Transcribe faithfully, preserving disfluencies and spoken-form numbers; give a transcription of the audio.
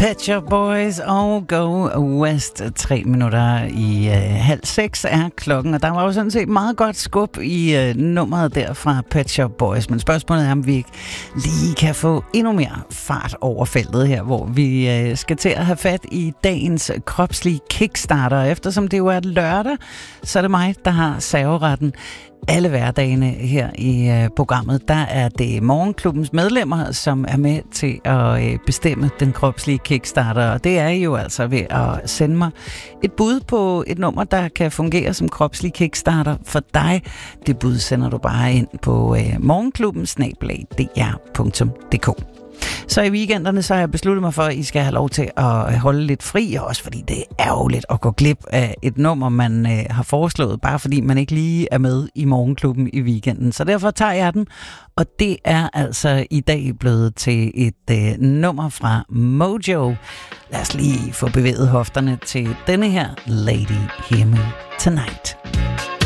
Pet Shop Boys og Go West. Tre minutter i øh, halv seks er klokken, og der var jo sådan set meget godt skub i øh, nummeret der fra Pet Shop Boys. Men spørgsmålet er, om vi ikke lige kan få endnu mere fart over feltet her, hvor vi øh, skal til at have fat i dagens kropslige kickstarter. Eftersom det jo er lørdag, så er det mig, der har serveretten. Alle hverdagene her i øh, programmet, der er det Morgenklubbens medlemmer, som er med til at øh, bestemme den kropslige kickstarter. Og det er jo altså ved at sende mig et bud på et nummer, der kan fungere som kropslig kickstarter for dig. Det bud sender du bare ind på øh, morgenklubben snabel-a d r punktum d k. Så i weekenderne så har jeg besluttet mig for, at I skal have lov til at holde lidt fri, også fordi det er ærgerligt at gå glip af et nummer, man øh, har foreslået, bare fordi man ikke lige er med i Morgenklubben i weekenden. Så derfor tager jeg den, og det er altså i dag blevet til et øh, nummer fra Mojo. Lad os lige få bevæget hofterne til denne her Lady Hear Me Tonight.